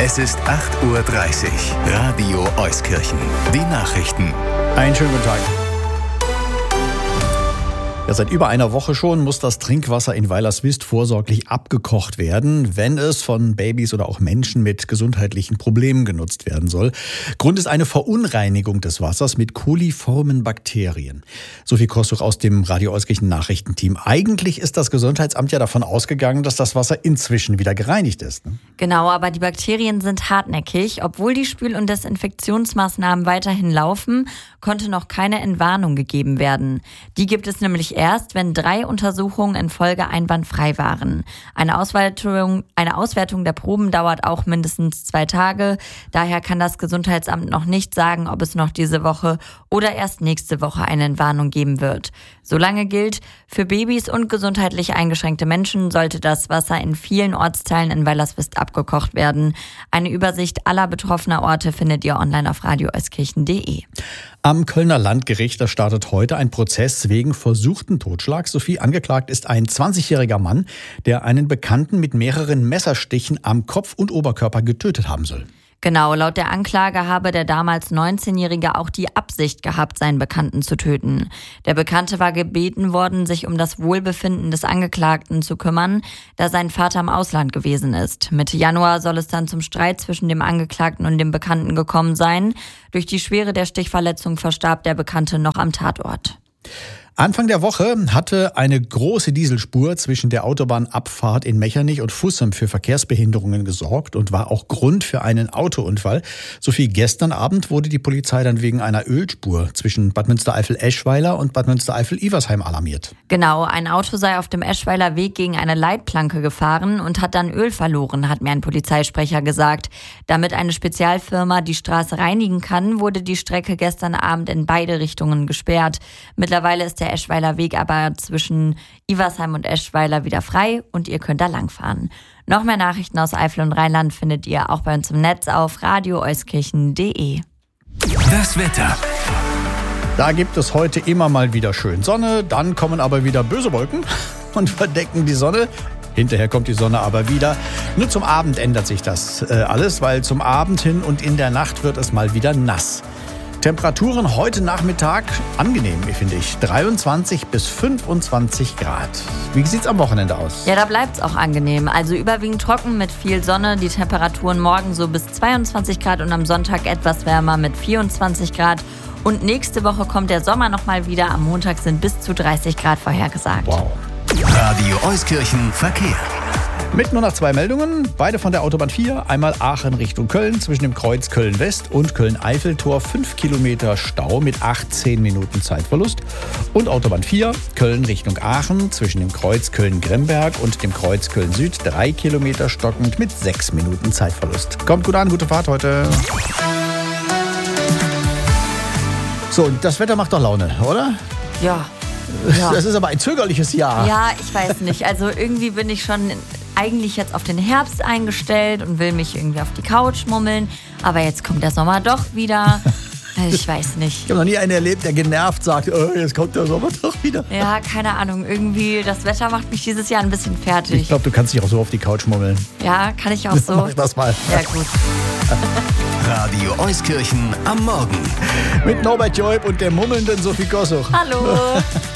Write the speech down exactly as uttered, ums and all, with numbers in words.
Es ist acht Uhr dreißig. Radio Euskirchen. Die Nachrichten. Einen schönen guten Tag. Ja, seit über einer Woche schon muss das Trinkwasser in Weilerswist vorsorglich abgekocht werden, wenn es von Babys oder auch Menschen mit gesundheitlichen Problemen genutzt werden soll. Grund ist eine Verunreinigung des Wassers mit koliformen Bakterien. Sophie Kosuch aus dem Radio Euskirchen Nachrichtenteam. Eigentlich ist das Gesundheitsamt ja davon ausgegangen, dass das Wasser inzwischen wieder gereinigt ist. Ne? Genau, aber die Bakterien sind hartnäckig. Obwohl die Spül- und Desinfektionsmaßnahmen weiterhin laufen, konnte noch keine Entwarnung gegeben werden. Die gibt es nämlich erst, wenn drei Untersuchungen in Folge einwandfrei waren. Eine Auswertung, eine Auswertung der Proben dauert auch mindestens zwei Tage. Daher kann das Gesundheitsamt noch nicht sagen, ob es noch diese Woche oder erst nächste Woche eine Entwarnung geben wird. Solange gilt, für Babys und gesundheitlich eingeschränkte Menschen sollte das Wasser in vielen Ortsteilen in Weilerswist abgekocht werden. Eine Übersicht aller betroffener Orte findet ihr online auf radio euskirchen punkt de. Am Kölner Landgericht, da startet heute ein Prozess wegen versuchten Totschlags. Sophie, angeklagt ist ein zwanzigjähriger Mann, der einen Bekannten mit mehreren Messerstichen am Kopf und Oberkörper getötet haben soll. Genau, laut der Anklage habe der damals neunzehnjährige auch die Absicht gehabt, seinen Bekannten zu töten. Der Bekannte war gebeten worden, sich um das Wohlbefinden des Angeklagten zu kümmern, da sein Vater im Ausland gewesen ist. Mitte Januar soll es dann zum Streit zwischen dem Angeklagten und dem Bekannten gekommen sein. Durch die Schwere der Stichverletzung verstarb der Bekannte noch am Tatort. Anfang der Woche hatte eine große Dieselspur zwischen der Autobahnabfahrt in Mechernich und Fussem für Verkehrsbehinderungen gesorgt und war auch Grund für einen Autounfall. Sophie, gestern Abend wurde die Polizei dann wegen einer Ölspur zwischen Bad Münstereifel-Eschweiler und Bad Münstereifel-Iversheim alarmiert. Genau, ein Auto sei auf dem Eschweiler Weg gegen eine Leitplanke gefahren und hat dann Öl verloren, hat mir ein Polizeisprecher gesagt. Damit eine Spezialfirma die Straße reinigen kann, wurde die Strecke gestern Abend in beide Richtungen gesperrt. Mittlerweile ist der Eschweiler Weg aber zwischen Iversheim und Eschweiler wieder frei und ihr könnt da langfahren. Noch mehr Nachrichten aus Eifel und Rheinland findet ihr auch bei uns im Netz auf radio euskirchen punkt de. Das Wetter. Da gibt es heute immer mal wieder schön Sonne, dann kommen aber wieder böse Wolken und verdecken die Sonne. Hinterher kommt die Sonne aber wieder. Nur zum Abend ändert sich das äh, alles, weil zum Abend hin und in der Nacht wird es mal wieder nass. Temperaturen heute Nachmittag angenehm, finde ich. dreiundzwanzig bis fünfundzwanzig Grad. Wie sieht's am Wochenende aus? Ja, da bleibt's auch angenehm. Also überwiegend trocken mit viel Sonne. Die Temperaturen morgen so bis zweiundzwanzig Grad und am Sonntag etwas wärmer mit vierundzwanzig Grad. Und nächste Woche kommt der Sommer nochmal wieder. Am Montag sind bis zu dreißig Grad vorhergesagt. Wow. Radio Euskirchen Verkehr. Mit nur noch zwei Meldungen, beide von der Autobahn vier, einmal Aachen Richtung Köln, zwischen dem Kreuz Köln-West und Köln-Eiffeltor fünf Kilometer Stau mit achtzehn Minuten Zeitverlust. Und Autobahn vier, Köln Richtung Aachen, zwischen dem Kreuz Köln-Gremberg und dem Kreuz Köln-Süd drei Kilometer stockend mit sechs Minuten Zeitverlust. Kommt gut an, gute Fahrt heute. So, und das Wetter macht doch Laune, oder? Ja. Ja. Das ist aber ein zögerliches Jahr. Ja, ich weiß nicht. Also irgendwie bin ich schon eigentlich jetzt auf den Herbst eingestellt und will mich irgendwie auf die Couch mummeln. Aber jetzt kommt der Sommer doch wieder. Ich weiß nicht. Ich habe noch nie einen erlebt, der genervt sagt, oh, jetzt kommt der Sommer doch wieder. Ja, keine Ahnung. Irgendwie, das Wetter macht mich dieses Jahr ein bisschen fertig. Ich glaube, du kannst dich auch so auf die Couch mummeln. Ja, kann ich auch so. Mach das mal. Ja, gut. Radio Euskirchen am Morgen. Mit Norbert Joib und der mummelnden Sophie Kosuch. Hallo.